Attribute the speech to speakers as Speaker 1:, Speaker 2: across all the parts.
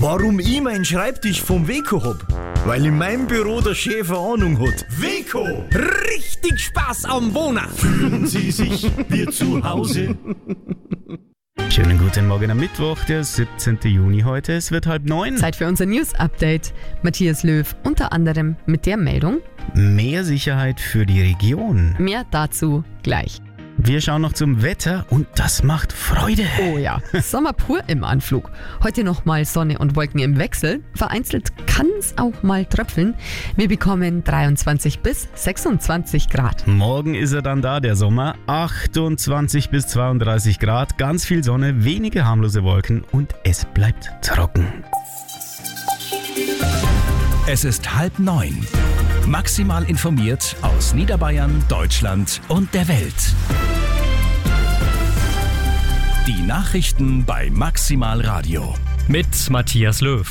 Speaker 1: Warum ich meinen Schreibtisch vom Weco hab? Weil in meinem Büro der Chef eine Ahnung hat. Weco! Richtig Spaß am Wohnen! Fühlen Sie sich wie zu Hause?
Speaker 2: Schönen guten Morgen am Mittwoch, der 17. Juni heute. Es wird 8:30.
Speaker 3: Zeit für unser News-Update. Matthias Löw unter anderem mit der Meldung:
Speaker 2: Mehr Sicherheit für die Region.
Speaker 3: Mehr dazu gleich.
Speaker 2: Wir schauen noch zum Wetter und das macht Freude.
Speaker 3: Oh ja, Sommer pur im Anflug. Heute nochmal Sonne und Wolken im Wechsel. Vereinzelt kann es auch mal tröpfeln. Wir bekommen 23 bis 26 Grad.
Speaker 2: Morgen ist er dann da, der Sommer. 28 bis 32 Grad, ganz viel Sonne, wenige harmlose Wolken und es bleibt trocken.
Speaker 4: Es ist 8:30. Maximal informiert aus Niederbayern, Deutschland und der Welt. Die Nachrichten bei Maximal Radio.
Speaker 5: Mit Matthias Löw.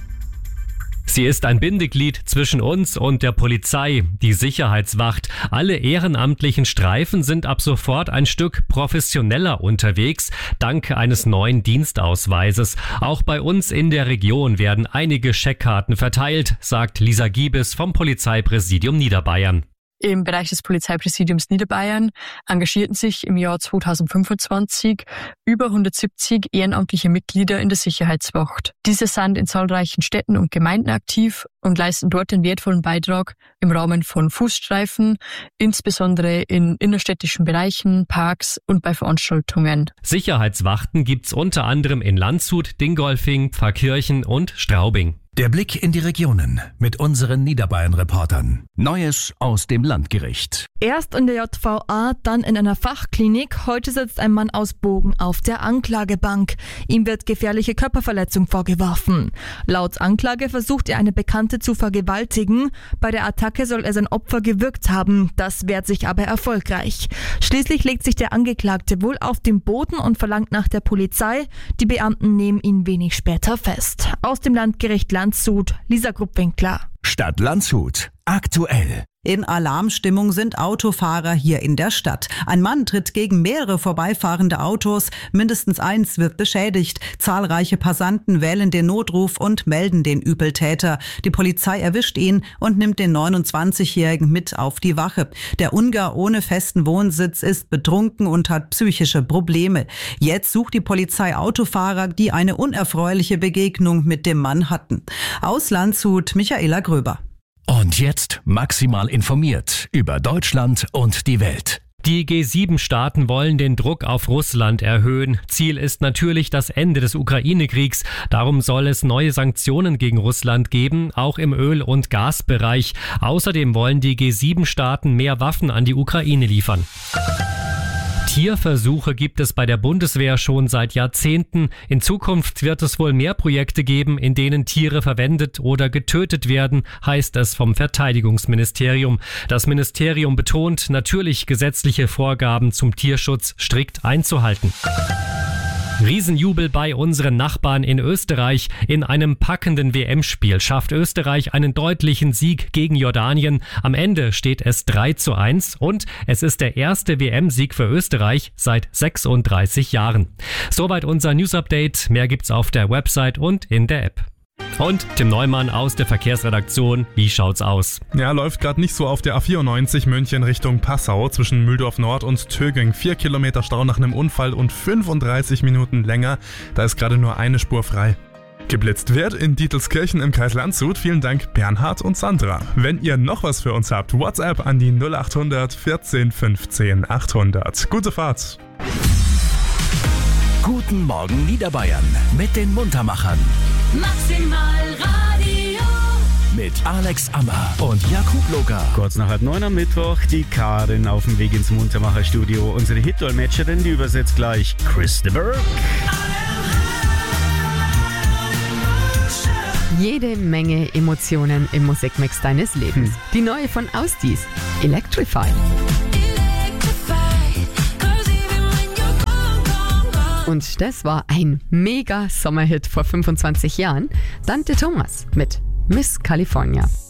Speaker 5: Sie ist ein Bindeglied zwischen uns und der Polizei, die Sicherheitswacht. Alle ehrenamtlichen Streifen sind ab sofort ein Stück professioneller unterwegs, dank eines neuen Dienstausweises. Auch bei uns in der Region werden einige Scheckkarten verteilt, sagt Lisa Giebes vom Polizeipräsidium Niederbayern.
Speaker 6: Im Bereich des Polizeipräsidiums Niederbayern engagierten sich im Jahr 2025 über 170 ehrenamtliche Mitglieder in der Sicherheitswacht. Diese sind in zahlreichen Städten und Gemeinden aktiv und leisten dort den wertvollen Beitrag im Rahmen von Fußstreifen, insbesondere in innerstädtischen Bereichen, Parks und bei Veranstaltungen.
Speaker 5: Sicherheitswachten gibt's unter anderem in Landshut, Dingolfing, Pfarrkirchen und Straubing.
Speaker 4: Der Blick in die Regionen mit unseren Niederbayern-Reportern. Neues aus dem Landgericht.
Speaker 7: Erst in der JVA, dann in einer Fachklinik. Heute sitzt ein Mann aus Bogen auf der Anklagebank. Ihm wird gefährliche Körperverletzung vorgeworfen. Laut Anklage versucht er eine Bekannte zu vergewaltigen. Bei der Attacke soll er sein Opfer gewürgt haben. Das wehrt sich aber erfolgreich. Schließlich legt sich der Angeklagte wohl auf den Boden und verlangt nach der Polizei. Die Beamten nehmen ihn wenig später fest. Aus dem Landgericht Landshut, Lisa Gruppwinkler.
Speaker 4: Stadt Landshut. Aktuell.
Speaker 8: In Alarmstimmung sind Autofahrer hier in der Stadt. Ein Mann tritt gegen mehrere vorbeifahrende Autos. Mindestens eins wird beschädigt. Zahlreiche Passanten wählen den Notruf und melden den Übeltäter. Die Polizei erwischt ihn und nimmt den 29-Jährigen mit auf die Wache. Der Ungar ohne festen Wohnsitz ist betrunken und hat psychische Probleme. Jetzt sucht die Polizei Autofahrer, die eine unerfreuliche Begegnung mit dem Mann hatten. Aus Landshut, Michaela Gröber.
Speaker 4: Und jetzt maximal informiert über Deutschland und die Welt.
Speaker 5: Die G7-Staaten wollen den Druck auf Russland erhöhen. Ziel ist natürlich das Ende des Ukraine-Kriegs. Darum soll es neue Sanktionen gegen Russland geben, auch im Öl- und Gasbereich. Außerdem wollen die G7-Staaten mehr Waffen an die Ukraine liefern. Tierversuche gibt es bei der Bundeswehr schon seit Jahrzehnten. In Zukunft wird es wohl mehr Projekte geben, in denen Tiere verwendet oder getötet werden, heißt es vom Verteidigungsministerium. Das Ministerium betont, natürlich gesetzliche Vorgaben zum Tierschutz strikt einzuhalten. Riesenjubel bei unseren Nachbarn in Österreich. In einem packenden WM-Spiel schafft Österreich einen deutlichen Sieg gegen Jordanien. Am Ende steht es 3:1 und es ist der erste WM-Sieg für Österreich seit 36 Jahren. Soweit unser News-Update. Mehr gibt's auf der Website und in der App. Und Tim Neumann aus der Verkehrsredaktion. Wie schaut's aus?
Speaker 9: Ja, läuft gerade nicht so auf der A94 München Richtung Passau zwischen Mühldorf Nord und Töging. 4 Kilometer Stau nach einem Unfall und 35 Minuten länger. Da ist gerade nur eine Spur frei. Geblitzt wird in Dietelskirchen im Kreis Landshut. Vielen Dank Bernhard und Sandra. Wenn ihr noch was für uns habt, WhatsApp an die 0800 14 15 800. Gute Fahrt!
Speaker 4: Guten Morgen Niederbayern mit den Muntermachern.
Speaker 10: Maximal Radio.
Speaker 4: Mit Alex Ammer und Jakub Loga.
Speaker 2: Kurz nach 8:30 am Mittwoch, die Karin auf dem Weg ins Muntermacher-Studio. Unsere Hit-Dolmetscherin, die übersetzt gleich Chris de Burgh.
Speaker 3: Jede Menge Emotionen im Musikmix deines Lebens. Die neue von Ausdies, Electrify. Und das war ein mega Sommerhit vor 25 Jahren. Dante Thomas mit Miss California.